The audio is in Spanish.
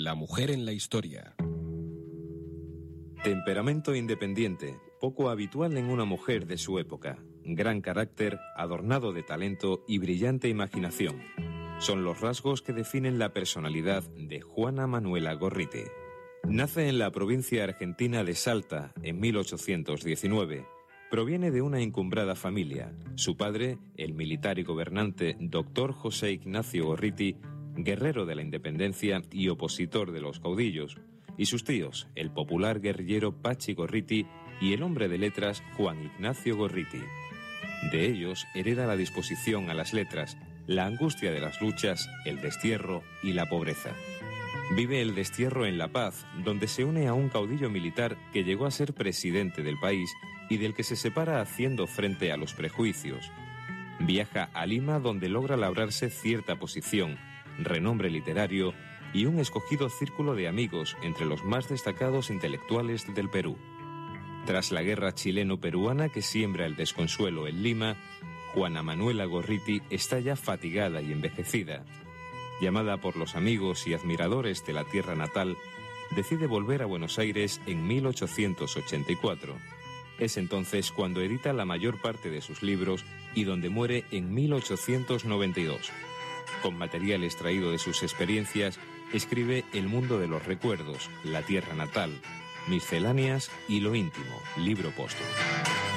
La mujer en la historia. Temperamento independiente, poco habitual en una mujer de su época. Gran carácter, adornado de talento y brillante imaginación. Son los rasgos que definen la personalidad de Juana Manuela Gorriti. Nace en la provincia argentina de Salta en 1819. Proviene de una encumbrada familia. Su padre, el militar y gobernante Dr. José Ignacio Gorriti, guerrero de la independencia y opositor de los caudillos, y sus tíos, el popular guerrillero Pachi Gorriti y el hombre de letras Juan Ignacio Gorriti. De ellos hereda la disposición a las letras, la angustia de las luchas, el destierro y la pobreza. Vive el destierro en La Paz, donde se une a un caudillo militar que llegó a ser presidente del país y del que se separa haciendo frente a los prejuicios. Viaja a Lima, donde logra labrarse cierta posición, renombre literario y un escogido círculo de amigos entre los más destacados intelectuales del Perú. Tras la guerra chileno-peruana que siembra el desconsuelo en Lima, Juana Manuela Gorriti está ya fatigada y envejecida. Llamada por los amigos y admiradores de la tierra natal, decide volver a Buenos Aires en 1884. Es entonces cuando edita la mayor parte de sus libros y donde muere en 1892. Con material extraído de sus experiencias, escribe El mundo de los recuerdos, La tierra natal, Misceláneas y Lo íntimo, libro póstumo.